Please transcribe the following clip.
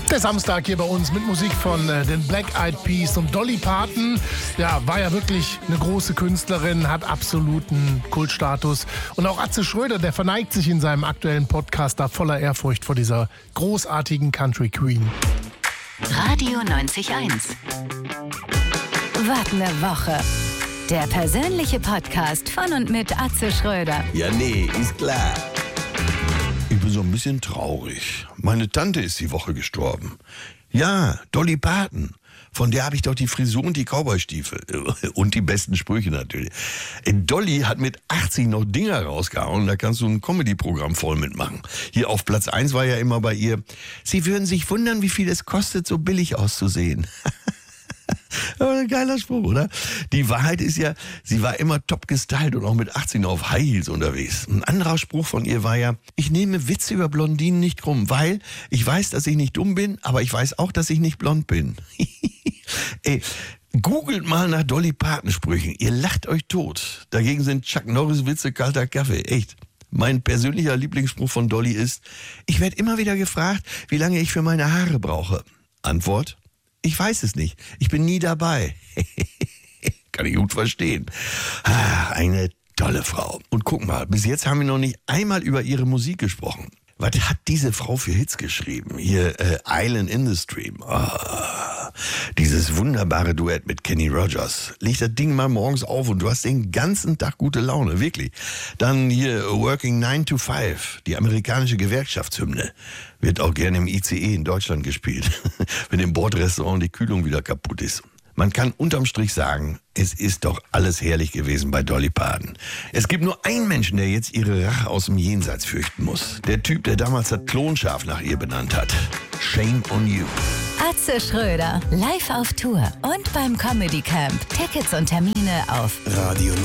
Der Samstag hier bei uns mit Musik von den Black Eyed Peas und Dolly Parton. Ja, war ja wirklich eine große Künstlerin, hat absoluten Kultstatus. Und auch Atze Schröder, der verneigt sich in seinem aktuellen Podcast da voller Ehrfurcht vor dieser großartigen Country Queen. Radio 90.1. Was ne Woche. Der persönliche Podcast von und mit Atze Schröder. Ja, nee, ist klar. Ich bin so ein bisschen traurig. Meine Tante ist die Woche gestorben. Ja, Dolly Parton. Von der habe ich doch die Frisur und die Cowboystiefel. Und die besten Sprüche natürlich. Dolly hat mit 80 noch Dinger rausgehauen. Da kannst du ein Comedy-Programm voll mitmachen. Hier auf Platz 1 war ja immer bei ihr: Sie würden sich wundern, wie viel es kostet, so billig auszusehen. Ein geiler Spruch, oder? Die Wahrheit ist ja, sie war immer top gestylt und auch mit 18 noch auf High Heels unterwegs. Ein anderer Spruch von ihr war ja: Ich nehme Witze über Blondinen nicht krumm, weil ich weiß, dass ich nicht dumm bin, aber ich weiß auch, dass ich nicht blond bin. Ey, googelt mal nach Dolly Parton Sprüchen. Ihr lacht euch tot. Dagegen sind Chuck Norris Witze kalter Kaffee. Echt. Mein persönlicher Lieblingsspruch von Dolly ist: Ich werde immer wieder gefragt, wie lange ich für meine Haare brauche. Antwort: Ich weiß es nicht. Ich bin nie dabei. Kann ich gut verstehen. Eine tolle Frau. Und guck mal, bis jetzt haben wir noch nicht einmal über ihre Musik gesprochen. Was hat diese Frau für Hits geschrieben? Hier, Island in the Stream. Dieses wunderbare Duett mit Kenny Rogers. Leg das Ding mal morgens auf und du hast den ganzen Tag gute Laune, wirklich. Dann hier Working 9 to 5, die amerikanische Gewerkschaftshymne. Wird auch gerne im ICE in Deutschland gespielt, wenn im Bordrestaurant die Kühlung wieder kaputt ist. Man kann unterm Strich sagen, es ist doch alles herrlich gewesen bei Dolly Parton. Es gibt nur einen Menschen, der jetzt ihre Rache aus dem Jenseits fürchten muss. Der Typ, der damals das Klonschaf nach ihr benannt hat. Shame on you. Atze Schröder, live auf Tour und beim Comedy Camp. Tickets und Termine auf Radio